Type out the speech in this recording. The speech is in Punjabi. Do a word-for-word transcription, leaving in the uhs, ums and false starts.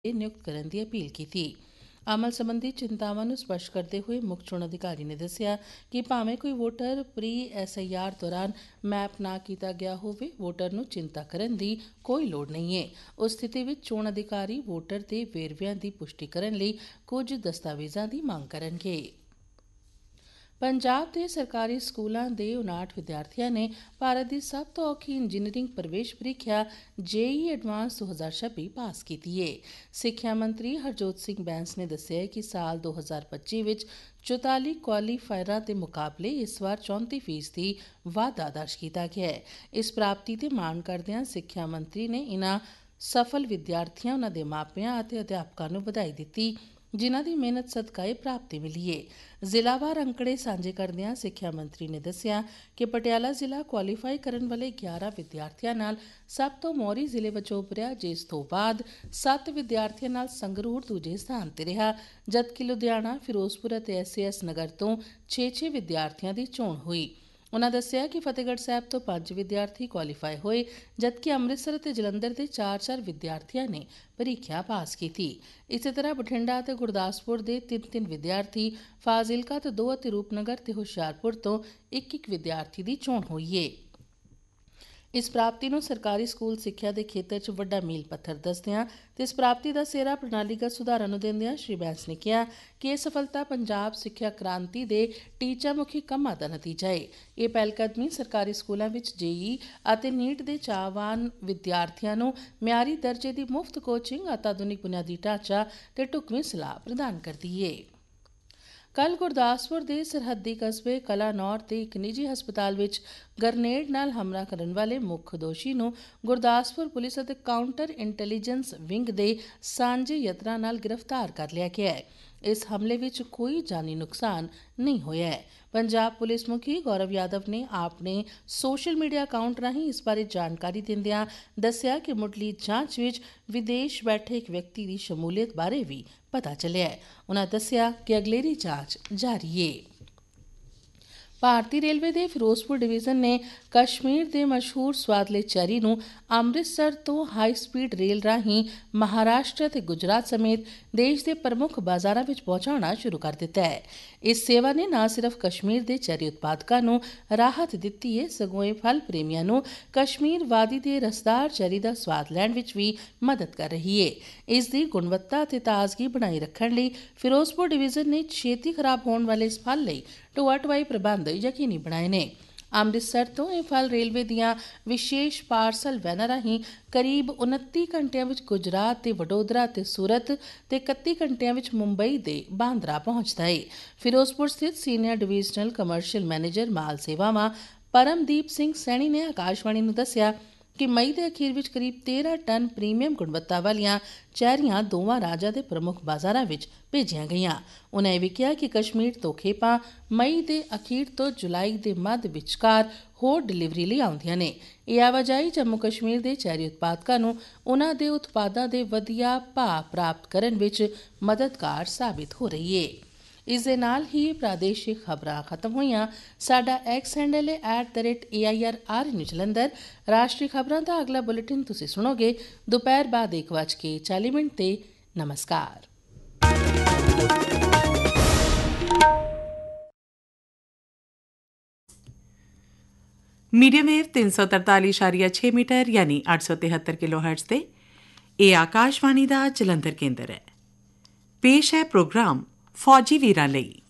ਨਿਯੁਕਤ ਕਰਨ ਦੀ ਅਪੀਲ ਕੀਤੀ। ਅਮਲ ਸੰਬੰਧੀ ਚਿੰਤਾਵਾਂ ਨੂੰ ਸਪਸ਼ਟ ਕਰਦੇ ਹੋਏ ਮੁੱਖ ਚੋਣ ਅਧਿਕਾਰੀ ਨੇ ਦੱਸਿਆ ਕਿ ਭਾਵੇਂ ਕੋਈ voter pre S I R ਦੌਰਾਨ ਮੈਪ ਨਾ ਕੀਤਾ ਗਿਆ ਹੋਵੇ, ਵੋਟਰ ਨੂੰ ਚਿੰਤਾ ਕਰਨ ਦੀ ਕੋਈ ਲੋੜ ਨਹੀਂ ਹੈ। ਉਸ ਸਥਿਤੀ ਵਿੱਚ ਚੋਣ ਅਧਿਕਾਰੀ ਵੋਟਰ ਦੇ ਵੇਰਵਿਆਂ ਦੀ ਪੁਸ਼ਟੀ ਕਰਨ ਲਈ ਕੁਝ ਦਸਤਾਵੇਜ਼ਾਂ ਦੀ ਮੰਗ ਕਰਨਗੇ। ਪੰਜਾਬ ਦੇ ਸਰਕਾਰੀ ਸਕੂਲਾਂ ਦੇ ਉਨਾਹਠ ਵਿਦਿਆਰਥੀਆਂ ਨੇ ਭਾਰਤ ਦੀ ਸਭ ਤੋਂ ਔਖੀ ਇੰਜੀਨੀਅਰਿੰਗ ਪ੍ਰਵੇਸ਼ ਪ੍ਰੀਖਿਆ ਜੇ ਈ ਐਡਵਾਂਸ ਦੋ ਹਜ਼ਾਰ ਛੱਬੀ ਪਾਸ ਕੀਤੀ ਹੈ। ਸਿੱਖਿਆ ਮੰਤਰੀ ਹਰਜੋਤ ਸਿੰਘ ਬੈਂਸ ਨੇ ਦੱਸਿਆ ਕਿ ਸਾਲ ਦੋ ਹਜ਼ਾਰ ਪੱਚੀ ਵਿੱਚ ਚੁਤਾਲੀ ਕੁਆਲੀਫਾਇਰਾਂ ਦੇ ਮੁਕਾਬਲੇ ਇਸ ਵਾਰ ਚੌਂਤੀ ਫੀਸਦੀ ਵਾਧਾ ਦਰਜ ਕੀਤਾ ਗਿਆ ਹੈ। ਇਸ ਪ੍ਰਾਪਤੀ ਤੇ ਮਾਣ ਕਰਦਿਆਂ ਸਿੱਖਿਆ ਮੰਤਰੀ ਨੇ ਇਨ੍ਹਾਂ ਸਫਲ ਵਿਦਿਆਰਥੀਆਂ, ਉਨ੍ਹਾਂ ਦੇ ਮਾਪਿਆਂ ਅਤੇ ਅਧਿਆਪਕਾਂ ਨੂੰ ਵਧਾਈ ਦਿੱਤੀ ਜਿਨ੍ਹਾਂ ਦੀ ਮਿਹਨਤ ਸਦਕਾ ਇਹ ਪ੍ਰਾਪਤੀ ਮਿਲੀ ਹੈ। ਜ਼ਿਲ੍ਹਾਵਾਰ ਅੰਕੜੇ ਸਾਂਝੇ ਕਰਦਿਆਂ ਸਿੱਖਿਆ ਮੰਤਰੀ ਨੇ ਦੱਸਿਆ ਕਿ ਪਟਿਆਲਾ ਜ਼ਿਲ੍ਹਾ ਕੁਆਲੀਫਾਈ ਕਰਨ ਵਾਲੇ ਗਿਆਰਾਂ ਵਿਦਿਆਰਥੀਆਂ ਨਾਲ ਸਭ ਤੋਂ ਮੋਹਰੀ ਜ਼ਿਲ੍ਹੇ ਵਜੋਂ ਉੱਭਰਿਆ, ਜਿਸ ਤੋਂ ਬਾਅਦ ਸੱਤ ਵਿਦਿਆਰਥੀਆਂ ਨਾਲ ਸੰਗਰੂਰ ਦੂਜੇ ਸਥਾਨ ਤੇ ਰਿਹਾ, ਜਦਕਿ ਲੁਧਿਆਣਾ, ਫਿਰੋਜ਼ਪੁਰ ਅਤੇ ਐਸ ਏ ਐਸ ਨਗਰ ਤੋਂ ਛੇ ਛੇ ਵਿਦਿਆਰਥੀਆਂ ਦੀ ਚੋਣ ਹੋਈ। ਉਨ੍ਹਾਂ ਦੱਸਿਆ ਕਿ ਫਤਿਹਗੜ੍ਹ ਸਾਹਿਬ ਤੋਂ ਪੰਜ ਵਿਦਿਆਰਥੀ ਕੁਆਲੀਫਾਈ ਹੋਏ, ਜਦਕਿ ਅੰਮ੍ਰਿਤਸਰ ਅਤੇ ਜਲੰਧਰ ਦੇ ਚਾਰ ਚਾਰ ਵਿਦਿਆਰਥੀਆਂ ਨੇ ਪ੍ਰੀਖਿਆ ਪਾਸ ਕੀਤੀ। ਇਸੇ ਤਰ੍ਹਾਂ ਬਠਿੰਡਾ ਅਤੇ ਗੁਰਦਾਸਪੁਰ ਦੇ ਤਿੰਨ ਤਿੰਨ ਵਿਦਿਆਰਥੀ, ਫਾਜ਼ਿਲਕਾ ਤੋਂ ਦੋ ਅਤੇ ਰੂਪਨਗਰ ਤੇ ਹੁਸ਼ਿਆਰਪੁਰ ਤੋਂ ਇੱਕ ਇੱਕ ਵਿਦਿਆਰਥੀ ਦੀ ਚੋਣ ਹੋਈ ਹੈ। ਇਸ ਪ੍ਰਾਪਤੀ ਨੂੰ ਸਰਕਾਰੀ ਸਕੂਲ ਸਿੱਖਿਆ ਦੇ ਖੇਤਰ 'ਚ ਵੱਡਾ ਮੀਲ ਪੱਥਰ ਦੱਸਦਿਆਂ ਤੇ ਇਸ ਪ੍ਰਾਪਤੀ ਦਾ ਸਿਹਰਾ ਪ੍ਰਣਾਲੀਗਤ ਸੁਧਾਰਾਂ ਨੂੰ ਦਿੰਦਿਆਂ ਸ਼੍ਰੀ ਬੈਂਸ ਨੇ ਕਿਹਾ ਕਿ ਇਹ ਸਫਲਤਾ ਪੰਜਾਬ ਸਿੱਖਿਆ ਕ੍ਰਾਂਤੀ ਦੇ ਟੀਚਾ ਮੁਖੀ ਕੰਮਾਂ ਦਾ ਨਤੀਜਾ ਹੈ। ਇਹ ਪਹਿਲਕਦਮੀ ਸਰਕਾਰੀ ਸਕੂਲਾਂ ਵਿੱਚ ਜੇ ਈ ਅਤੇ ਨੀਟ ਦੇ ਚਾਹਵਾਨ ਵਿਦਿਆਰਥੀਆਂ ਨੂੰ ਮਿਆਰੀ ਦਰਜੇ ਦੀ ਮੁਫਤ ਕੋਚਿੰਗ, ਅਤਿਆਧੁਨਿਕ ਬੁਨਿਆਦੀ ਢਾਂਚਾ ਤੇ ਢੁਕਵੀਂ ਸਲਾਹ ਪ੍ਰਦਾਨ ਕਰਦੀ ਹੈ। ਕੱਲ੍ਹ ਗੁਰਦਾਸਪੁਰ ਦੇ ਸਰਹੱਦੀ ਕਸਬੇ ਕਲਾਨੌਰ ਦੇ ਇੱਕ ਨਿੱਜੀ ਹਸਪਤਾਲ ਵਿੱਚ ਗਰਨੇਡ ਨਾਲ ਹਮਲਾ ਕਰਨ ਵਾਲੇ ਮੁੱਖ ਦੋਸ਼ੀ ਨੂੰ ਗੁਰਦਾਸਪੁਰ ਪੁਲਿਸ ਅਤੇ ਕਾਊਂਟਰ ਇੰਟੈਲੀਜੈਂਸ ਵਿੰਗ ਦੇ ਸਾਂਝੇ ਯਤਨਾਂ ਨਾਲ ਗ੍ਰਿਫਤਾਰ ਕਰ ਲਿਆ ਗਿਆ ਹੈ। ਇਸ ਹਮਲੇ ਵਿੱਚ ਕੋਈ ਜਾਨੀ ਨੁਕਸਾਨ ਨਹੀਂ ਹੋਇਆ ਹੈ। ਪੰਜਾਬ ਪੁਲਿਸ ਮੁਖੀ ਗੌਰਵ ਯਾਦਵ ਨੇ ਆਪਣੇ ਸੋਸ਼ਲ ਮੀਡੀਆ ਅਕਾਊਂਟ ਰਾਹੀਂ ਇਸ ਬਾਰੇ ਜਾਣਕਾਰੀ ਦਿੰਦਿਆਂ ਦੱਸਿਆ ਕਿ ਮੁੱਢਲੀ ਜਾਂਚ ਵਿੱਚ ਵਿਦੇਸ਼ ਬੈਠੇ ਇੱਕ ਵਿਅਕਤੀ ਦੀ ਸ਼ਮੂਲੀਅਤ ਬਾਰੇ ਵੀ ਪਤਾ ਚੱਲਿਆ ਹੈ। ਉਨ੍ਹਾਂ ਦੱਸਿਆ ਕਿ ਅਗਲੇਰੀ ਜਾਂਚ ਜਾਰੀ ਹੈ। ਭਾਰਤੀ ਰੇਲਵੇ ਦੇ ਫਿਰੋਜ਼ਪੁਰ ਡਿਵੀਜ਼ਨ ਨੇ ਕਸ਼ਮੀਰ ਦੇ ਮਸ਼ਹੂਰ ਸਵਾਦਲੇ ਚੈਰੀ ਨੂੰ ਅੰਮ੍ਰਿਤਸਰ ਤੋਂ ਹਾਈ ਸਪੀਡ ਰੇਲ ਰਾਹੀਂ ਮਹਾਰਾਸ਼ਟਰ ਅਤੇ ਗੁਜਰਾਤ ਸਮੇਤ ਦੇਸ਼ ਦੇ ਪ੍ਰਮੁੱਖ ਬਾਜ਼ਾਰਾਂ ਵਿੱਚ ਪਹੁੰਚਾਉਣਾ ਸ਼ੁਰੂ ਕਰ ਦਿੱਤਾ ਹੈ। ਇਸ ਸੇਵਾ ਨੇ ਨਾ ਸਿਰਫ ਕਸ਼ਮੀਰ ਦੇ ਚੈਰੀ ਉਤਪਾਦਕਾਂ ਨੂੰ ਰਾਹਤ ਦਿੱਤੀ ਹੈ, ਸਗੋਂ ਇਹ ਫਲ ਪ੍ਰੇਮੀਆਂ ਨੂੰ ਕਸ਼ਮੀਰ ਵਾਦੀ ਦੇ ਰਸਦਾਰ ਚੈਰੀ ਦਾ ਸਵਾਦ ਲੈਣ ਵਿੱਚ ਵੀ ਮਦਦ ਕਰ ਰਹੀ ਹੈ। ਇਸ ਦੀ ਗੁਣਵੱਤਾ ਅਤੇ ਤਾਜ਼ਗੀ ਬਣਾਈ ਰੱਖਣ ਲਈ ਫਿਰੋਜ਼ਪੁਰ ਡਿਵੀਜ਼ਨ ਨੇ ਛੇਤੀ ਖਰਾਬ ਹੋਣ ਵਾਲੇ ਇਸ ਫਲ ਲਈ ਢੋਆ ਢੁਆਈ ਪ੍ਰਬੰਧ ਯਕੀਨੀ ਬਣਾਏ ਨੇ। ਅੰਮ੍ਰਿਤਸਰ ਤੋਂ ਇਹ ਫਲ ਰੇਲਵੇ ਦੀਆਂ ਵਿਸ਼ੇਸ਼ ਪਾਰਸਲ ਵੈਨਾਂ ਰਾਹੀਂ ਕਰੀਬ ਉਨੱਤੀ ਘੰਟਿਆਂ ਵਿੱਚ ਗੁਜਰਾਤ ਦੇ ਵਡੋਦਰਾ ਅਤੇ ਸੂਰਤ ਤੇ ਇਕੱਤੀ ਘੰਟਿਆਂ ਵਿੱਚ ਮੁੰਬਈ ਦੇ ਬਾਂਦਰਾ ਪਹੁੰਚਦਾ ਹੈ। ਫਿਰੋਜ਼ਪੁਰ ਸਥਿਤ ਸੀਨੀਅਰ ਡਿਵੀਜ਼ਨਲ ਕਮਰਸ਼ੀਅਲ ਮੈਨੇਜਰ ਮਾਲ ਸੇਵਾਵਾਂ ਪਰਮਦੀਪ ਸਿੰਘ ਸੈਣੀ ਨੇ ਆਕਾਸ਼ਵਾਣੀ ਨੂੰ ਦੱਸਿਆ ਕਿ ਮਈ ਦੇ ਅਖੀਰ ਵਿੱਚ ਕਰੀਬ ਤੇਰਾਂ ਟਨ ਪ੍ਰੀਮੀਅਮ ਗੁਣਵੱਤਾ ਵਾਲੀਆਂ ਚੈਰੀਆਂ ਦੋਵਾਂ ਰਾਜਾਂ ਦੇ ਪ੍ਰਮੁੱਖ ਬਾਜ਼ਾਰਾਂ ਵਿੱਚ ਭੇਜੀਆਂ ਗਈਆਂ। ਉਨ੍ਹਾਂ ਇਹ ਵੀ ਕਿਹਾ ਕਿ ਕਸ਼ਮੀਰ ਤੋਂ ਖੇਪਾਂ ਮਈ ਦੇ ਅਖੀਰ ਤੋਂ ਜੁਲਾਈ ਦੇ ਮੱਧ ਵਿਚਕਾਰ ਹੋਰ ਡਿਲੀਵਰੀ ਲਈ ਆਉਂਦੀਆਂ ਨੇ। ਇਹ ਆਵਾਜਾਈ ਜੰਮੂ ਕਸ਼ਮੀਰ ਦੇ ਚੈਰੀ ਉਤਪਾਦਕਾਂ ਨੂੰ ਉਨ੍ਹਾਂ ਦੇ ਉਤਪਾਦਾਂ ਦੇ ਵਧੀਆ ਭਾਅ ਪ੍ਰਾਪਤ ਕਰਨ ਵਿੱਚ ਮਦਦਗਾਰ ਸਾਬਿਤ ਹੋ ਰਹੀ ਹੈ। ਇਸ ਦੇ ਨਾਲ ਹੀ ਪ੍ਰਾਦੇਸ਼ਿਕ ਖਬਰਾਂ ਖਤਮ ਹੋਈਆਂ। ਸਾਡਾ ਐਕਸ ਹੈਂਡਲ ਹੈ at the rate A I R R news Jalandhar. ਰਾਸ਼ਟਰੀ ਖਬਰਾਂ ਦਾ ਅਗਲਾ ਬੁਲੇਟਿਨ ਤੁਸੀਂ ਸੁਣੋਗੇ ਦੁਪਹਿਰ ਬਾਅਦ ਇੱਕ ਵੱਜ ਕੇ ਚਾਲੀ ਮਿੰਟ ਤੇ। ਨਮਸਕਾਰ। मीडियम वेव तीन सौ तरताली इशारिया छे मीटर यानी अठ सौ तिहत्तर किलो हर्ट्ज ते ਇਹ ਆਕਾਸ਼ਵਾਣੀ ਦਾ ਜਲੰਧਰ ਕੇਂਦਰ ਹੈ। ਪੇਸ਼ ਹੈ ਪ੍ਰੋਗਰਾਮ ਫੌਜੀ ਵੀਰਾਂ ਲਈ।